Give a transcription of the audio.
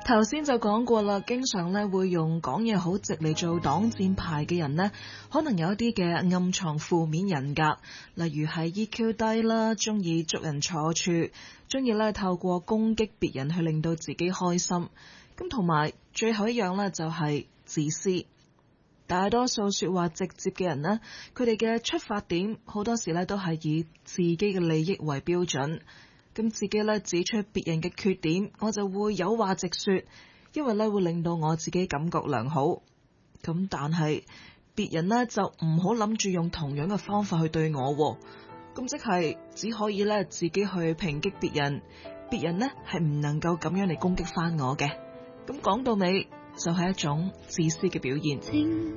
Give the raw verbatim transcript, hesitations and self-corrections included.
頭先就講過啦，經常咧會用講嘢好直嚟做擋箭牌嘅人呢，可能有一啲嘅暗藏負面人格，例如係 E Q 低啦，中意捉人錯處，中意咧透過攻擊別人去令到自己開心。咁同埋最後一樣呢，就係自私。大多數說話直接嘅人呢，佢哋嘅出發點好多時咧都係以自己嘅利益為標準。咁自己咧指出別人嘅缺點，我就會有話直說，因為咧會令到我自己感覺良好。咁但係別人呢，就唔好諗住用同樣嘅方法去對我，咁即係只可以咧自己去抨擊別人，別人呢係唔能夠咁樣嚟攻擊翻我嘅。咁講到尾就係一種自私嘅表現。